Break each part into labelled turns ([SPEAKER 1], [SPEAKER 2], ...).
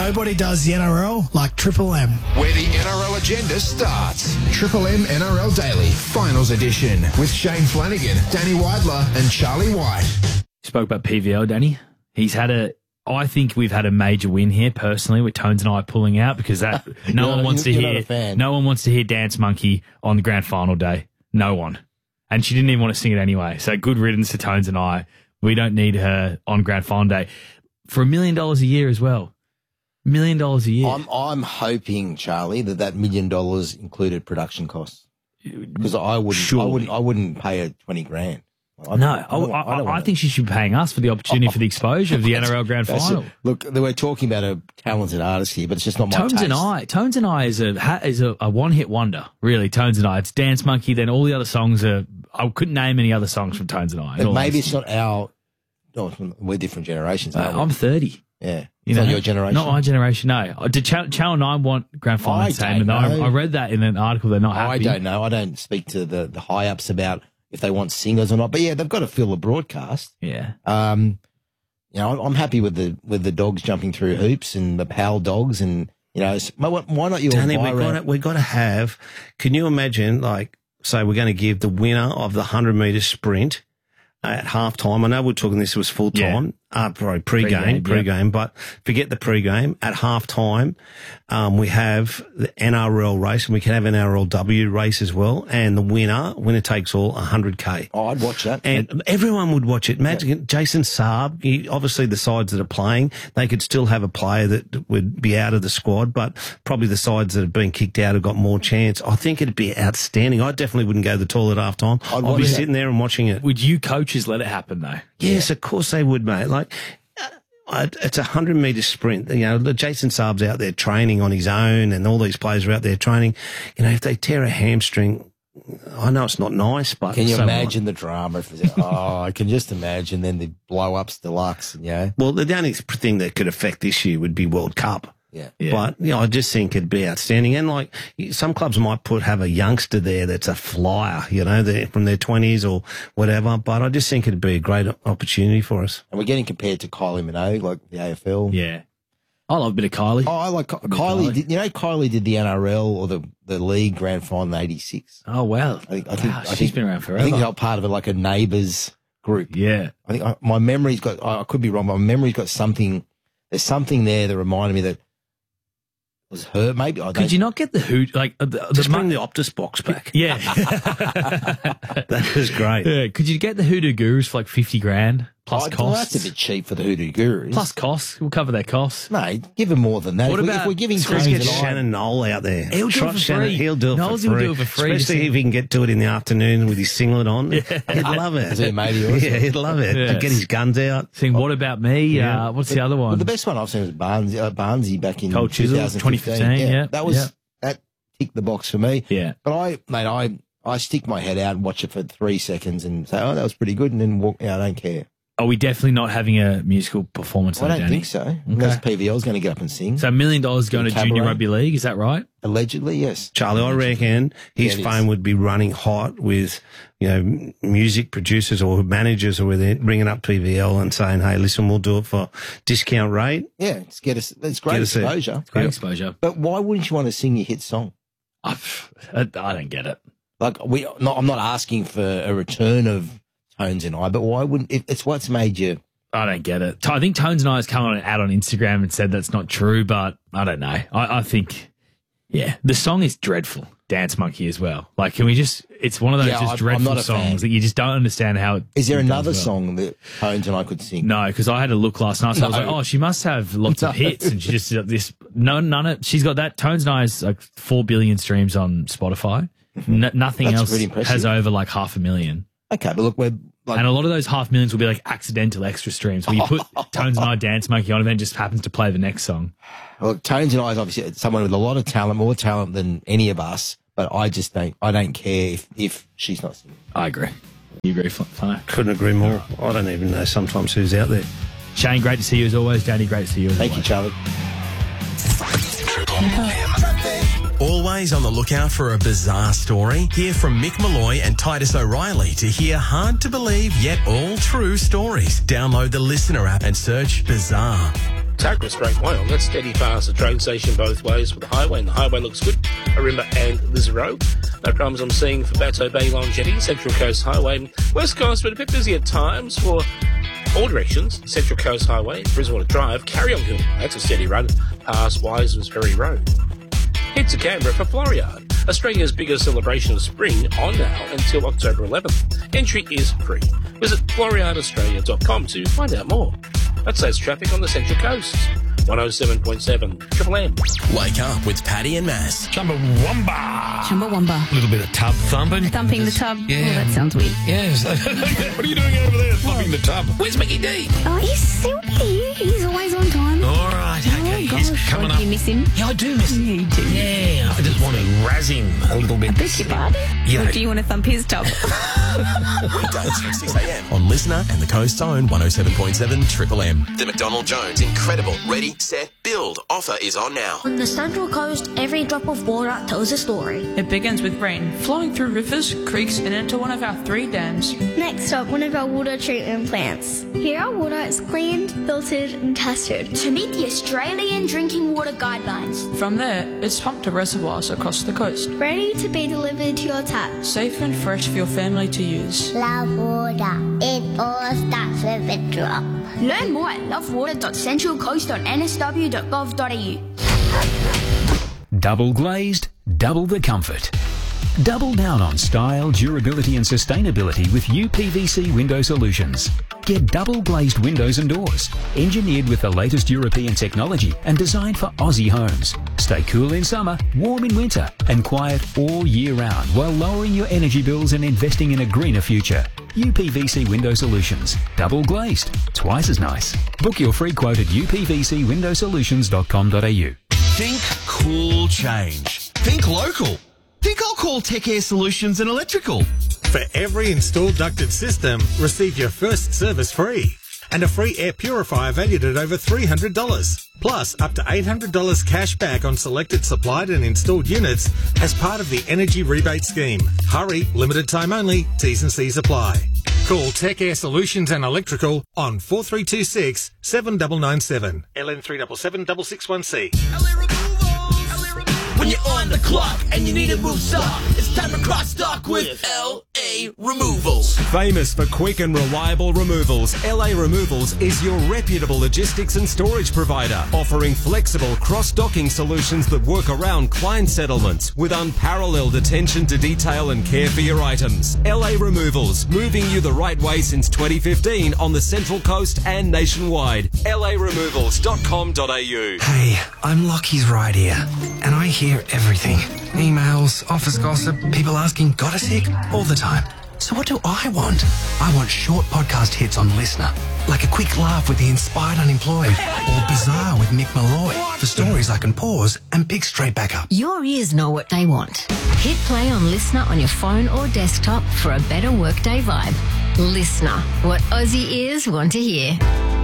[SPEAKER 1] Nobody does the NRL like Triple M.
[SPEAKER 2] Where the NRL agenda starts. Triple M NRL Daily, Finals Edition, with Shane Flanagan, Danny Weidler and Charlie White.
[SPEAKER 3] Spoke about PVL, Danny. I think we've had a major win here personally with Tones and I pulling out because no one wants to hear Dance Monkey on the grand final day. No one. And she didn't even want to sing it anyway. So good riddance to Tones and I. We don't need her on grand final day. For $1 million a year as well. $1 million a year.
[SPEAKER 4] I'm hoping, Charlie, that $1 million included production costs. Because I wouldn't pay her $20,000.
[SPEAKER 3] I think she should be paying us for the opportunity for the exposure of the NRL Grand Final.
[SPEAKER 4] Look, we're talking about a talented artist here, but it's just not my taste.
[SPEAKER 3] Tones and I is a one-hit wonder, really, Tones and I. It's Dance Monkey, then all the other songs are... I couldn't name any other songs from Tones and I.
[SPEAKER 4] But maybe it's not our... No, we're different generations.
[SPEAKER 3] I'm 30.
[SPEAKER 4] Yeah. It's not your generation.
[SPEAKER 3] Not my generation, no. Did Channel 9 want Grand Final entertainment? I read that in an article. They're not happy.
[SPEAKER 4] I don't know. I don't speak to the high-ups about if they want singers or not. But yeah, they've got to fill the broadcast.
[SPEAKER 3] Yeah.
[SPEAKER 4] I'm happy with the dogs jumping through hoops and the Powell dogs and, why not you?
[SPEAKER 5] Danny, we've got to have, can you imagine, say we're going to give the winner of the 100-metre sprint at halftime. I know we're talking this was full time, pre-game, but forget the pre-game. At halftime, we have the NRL race and we can have NRLW race as well. And the winner takes all 100K.
[SPEAKER 4] Oh, I'd watch that.
[SPEAKER 5] And everyone would watch it. Imagine Jason Saab, obviously the sides that are playing, they could still have a player that would be out of the squad, but probably the sides that have been kicked out have got more chance. I think it'd be outstanding. I definitely wouldn't go to the toilet at halftime. I'd be sitting there and watching it.
[SPEAKER 3] Would you coaches let it happen though?
[SPEAKER 5] Yes, of course they would, mate. It's a 100-metre sprint. Jason Saab's out there training on his own and all these players are out there training. If they tear a hamstring, I know it's not nice, but...
[SPEAKER 4] Can you imagine the drama? I can just imagine then the blow-ups deluxe.
[SPEAKER 5] Well, the only thing that could affect this year would be World Cup.
[SPEAKER 4] Yeah.
[SPEAKER 5] But, I just think it'd be outstanding. And, some clubs might have a youngster there that's a flyer, they're from their 20s or whatever. But I just think it'd be a great opportunity for us.
[SPEAKER 4] And we're getting compared to Kylie Minogue, like the AFL.
[SPEAKER 3] Yeah. I love a bit of Kylie.
[SPEAKER 4] Oh, I like Kylie. Kylie did the NRL or the league grand final in 86.
[SPEAKER 3] Oh, wow. I think she's been around forever.
[SPEAKER 4] I think they're part of it, like a neighbours group.
[SPEAKER 3] Yeah.
[SPEAKER 4] I think my memory's got, I could be wrong, but my memory's got something, there's something there that reminded me that was her, maybe.
[SPEAKER 3] Could you not get the hoot,
[SPEAKER 5] bring the Optus box back?
[SPEAKER 3] Yeah.
[SPEAKER 5] That was great.
[SPEAKER 3] Yeah. Could you get the Hoodoo Gurus for $50,000 plus costs?
[SPEAKER 4] Well, that's a bit cheap for the Hoodoo Gurus.
[SPEAKER 3] Plus costs. We'll cover their costs.
[SPEAKER 4] Mate, give them more than that.
[SPEAKER 3] If
[SPEAKER 4] we're giving
[SPEAKER 5] let's get Shannon Knoll out there.
[SPEAKER 3] He'll do it for free.
[SPEAKER 5] He'll do it for free. Especially if he can get to it in the afternoon with his singlet on. Yeah. He'd love it.
[SPEAKER 4] Is he a mate of yours?
[SPEAKER 5] Yeah, he'd love it.
[SPEAKER 3] Yeah.
[SPEAKER 5] Get his guns out.
[SPEAKER 3] Saying, what about me?
[SPEAKER 5] Yeah.
[SPEAKER 3] What's the other one?
[SPEAKER 4] Well, the best one I've seen was Barnesy back in
[SPEAKER 3] Cold Chisel, 2015. Yeah.
[SPEAKER 4] That ticked the box for me.
[SPEAKER 3] Yeah.
[SPEAKER 4] But I stick my head out and watch it for 3 seconds and say, oh, that was pretty good, and then walk out. I don't care.
[SPEAKER 3] Are we definitely not having a musical performance?
[SPEAKER 4] I don't think so. Unless PVL's going to get up and sing.
[SPEAKER 3] So $1 million going to Junior Rugby League, is that right?
[SPEAKER 4] Allegedly, yes.
[SPEAKER 5] Charlie, I reckon his phone would be running hot with, music producers or managers or they're ringing up PVL and saying, hey, listen, we'll do it for discount rate.
[SPEAKER 4] Yeah, it's great exposure.
[SPEAKER 3] It's great exposure.
[SPEAKER 4] But why wouldn't you want to sing your hit song?
[SPEAKER 3] I don't get it.
[SPEAKER 4] I'm not asking for a return of Tones and I, but why wouldn't it's what's made you?
[SPEAKER 3] I don't get it. I think Tones and I has come on an ad on Instagram and said that's not true, but I don't know. I think, the song is dreadful. Dance Monkey as well. Can we just? It's one of those dreadful songs that you just don't understand how.
[SPEAKER 4] Is there another song that Tones and I could sing?
[SPEAKER 3] No, because I had a look last night. So I was like, oh, she must have lots of hits, and she just did this. None of. She's got that. Tones and I has 4 billion streams on Spotify. Nothing else has over 500,000.
[SPEAKER 4] Okay, but look,
[SPEAKER 3] and a lot of those 500,000 will be accidental extra streams where you put Tones and I Dance Monkey on and then just happens to play the next song.
[SPEAKER 4] Well, Tones and I is obviously someone with a lot of talent, more talent than any of us, but I don't care if she's not singing.
[SPEAKER 3] I agree. You agree, Flo?
[SPEAKER 5] Couldn't agree more. I don't even know sometimes who's out there.
[SPEAKER 3] Shane, great to see you as always. Danny, great to see you as always.
[SPEAKER 4] Thank you, Charlie.
[SPEAKER 6] Always on the lookout for a bizarre story? Hear from Mick Malloy and Titus O'Reilly to hear hard-to-believe yet all true stories. Download the Listener app and search Bizarre.
[SPEAKER 7] Tuggerah straight way on. That's steady past the train station both ways with the highway, and the highway looks good. Arimba and Lisaro. No problems I'm seeing for Bateau Bay, Long Jetty, Central Coast Highway. West Coast, but a bit busy at times for all directions. Central Coast Highway, Brisbane Drive, Carry On Hill. That's a steady run past Wiseman's Ferry Road. Head to Canberra for Floriade, Australia's biggest celebration of spring, on now until October 11th. Entry is free. Visit floriadeaustralia.com to find out more. That saves traffic on the Central Coast. 107.7 Triple M.
[SPEAKER 6] Wake up with Paddy and Maz.
[SPEAKER 8] Chumbawamba.
[SPEAKER 9] Chumbawamba.
[SPEAKER 8] A little bit of tub thumping.
[SPEAKER 9] Thumping the tub.
[SPEAKER 8] Yeah.
[SPEAKER 9] Oh, that sounds weird.
[SPEAKER 8] Yes. What are you doing over there thumping the tub? Where's Mickey D?
[SPEAKER 9] Oh, he's still here. He's always on time.
[SPEAKER 8] All right, okay.
[SPEAKER 9] Gosh,
[SPEAKER 8] He's coming up.
[SPEAKER 9] Do you miss him?
[SPEAKER 8] Yeah, I do miss him.
[SPEAKER 9] Yeah, you do.
[SPEAKER 8] Yeah, I just want to razz him a little bit.
[SPEAKER 9] I beg your pardon?
[SPEAKER 8] You know.
[SPEAKER 9] Or do you want to thump his tub?
[SPEAKER 6] Weekdays from 6 a.m. on Listener and the Coast's own 107.7 Triple M. The McDonald Jones Incredible Ready, Set, Build offer is on now.
[SPEAKER 10] On the Central Coast, every drop of water tells a story.
[SPEAKER 11] It begins with rain, flowing through rivers, creeks, and into one of our 3 dams.
[SPEAKER 12] Next up, one of our water treatment plants. Here our water is cleaned, filtered, and tested
[SPEAKER 10] to meet the Australian Drinking Water Guidelines.
[SPEAKER 11] From there, it's pumped to reservoirs across the coast.
[SPEAKER 12] Ready to be delivered to your tap.
[SPEAKER 11] Safe and fresh for your family to use.
[SPEAKER 13] Love water. It all starts with a drop.
[SPEAKER 10] Learn more at lovewater.centralcoast.nsw.gov.au.
[SPEAKER 14] Double glazed, double the comfort. Double down on style, durability and sustainability with UPVC Window Solutions. Get double glazed windows and doors, engineered with the latest European technology and designed for Aussie homes. Stay cool in summer, warm in winter and quiet all year round while lowering your energy bills and investing in a greener future. UPVC Window Solutions. Double glazed. Twice as nice. Book your free quote at upvcwindowsolutions.com.au.
[SPEAKER 15] Think cool change. Think local. Think I'll call Tech Air Solutions and Electrical.
[SPEAKER 16] For every installed ducted system, receive your first service free. And a free air purifier valued at over $300. Plus, up to $800 cash back on selected supplied and installed units as part of the Energy Rebate Scheme. Hurry, limited time only, T's and C's apply. Call Tech Air Solutions and Electrical on 4326 7997 LN 377 661C.
[SPEAKER 15] When you're on the clock and you need a move stock, it's time to cross stock with LA Removals.
[SPEAKER 17] Famous for quick and reliable removals, LA Removals is your reputable logistics and storage provider, offering flexible cross-docking solutions that work around client settlements with unparalleled attention to detail and care for your items. LA Removals, moving you the right way since 2015 on the Central Coast and nationwide. LARemovals.com.au.
[SPEAKER 18] Hey, I'm Lockie's right here, and I hear everything. Emails, office gossip, people asking, got a sec? All the time. So what do I want? I want short podcast hits on Listener, like a quick laugh with the inspired unemployed, or Bizarre with Mick Malloy, for stories I can pause and pick straight back up.
[SPEAKER 9] Your ears know what they want. Hit play on Listener on your phone or desktop for a better workday vibe. Listener, what Aussie ears want to hear.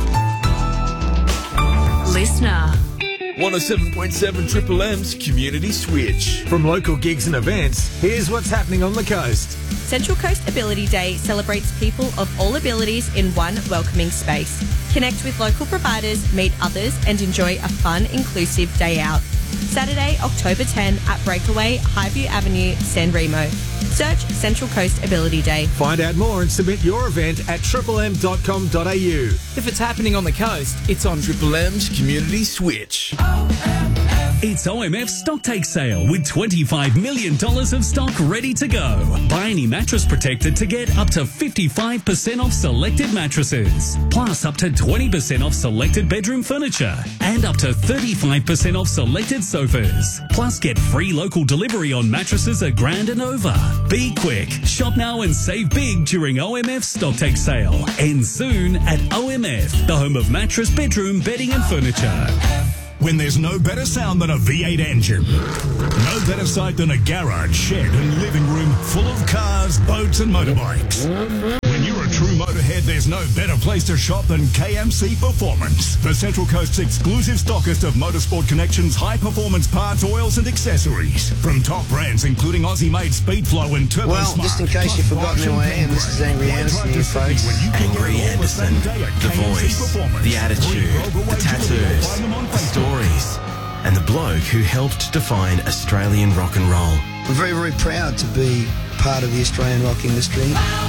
[SPEAKER 9] Listener.
[SPEAKER 19] 107.7 Triple M's Community Switch.
[SPEAKER 16] From local gigs and events, here's what's happening on the coast.
[SPEAKER 20] Central Coast Ability Day celebrates people of all abilities in one welcoming space. Connect with local providers, meet others and enjoy a fun, inclusive day out. Saturday, October 10 at Breakaway, Highview Avenue, San Remo. Search Central Coast Ability Day.
[SPEAKER 16] Find out more and submit your event at triplem.com.au.
[SPEAKER 19] If it's happening on the coast, it's on Triple M's Community Switch.
[SPEAKER 21] It's OMF's Stocktake Sale with $25 million of stock ready to go. Buy any mattress protector to get up to 55% off selected mattresses, plus up to 20% off selected bedroom furniture, and up to 35% off selected sofas. Plus get free local delivery on mattresses $1,000 and over. Be quick, shop now and save big during OMF's Stocktake Sale. Ends soon at OMF, the home of mattress, bedroom, bedding and furniture.
[SPEAKER 22] When there's no better sound than a V8 engine. No better sight than a garage, shed and living room full of cars, boats and motorbikes. When you're a true motorhead, There's no better place to shop than KMC Performance, the Central Coast's exclusive stockist of Motorsport Connection's high-performance parts, oils and accessories. From top brands including Aussie-made Speedflow and Turbo
[SPEAKER 1] Well,
[SPEAKER 22] Smart.
[SPEAKER 1] just in case you've forgotten who I am, this is Angry Anderson here, folks.
[SPEAKER 6] Angry Anderson. The voice, the attitude, the tattoos, the stories, and the bloke who helped define Australian rock and roll.
[SPEAKER 1] I'm very, very proud to be part of the Australian rock industry.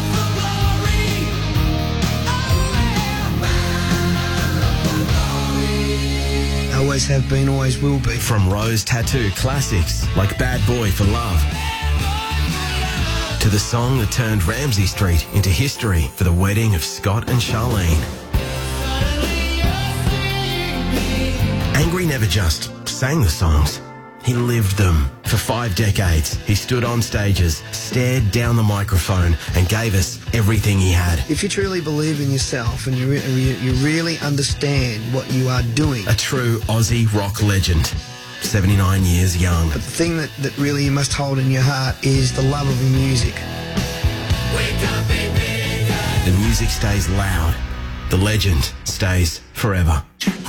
[SPEAKER 1] Always have been, always will be.
[SPEAKER 6] From Rose Tattoo classics like Bad Boy for Love to the song that turned Ramsay Street into history for the wedding of Scott and Charlene. Angry never just sang the songs. He lived them. For 5 decades, he stood on stages, stared down the microphone and gave us everything he had.
[SPEAKER 1] If you truly believe in yourself and you really understand what you are doing.
[SPEAKER 6] A true Aussie rock legend, 79 years young.
[SPEAKER 1] But the thing that really you must hold in your heart is the love of the music.
[SPEAKER 6] The music stays loud. The legend stays forever.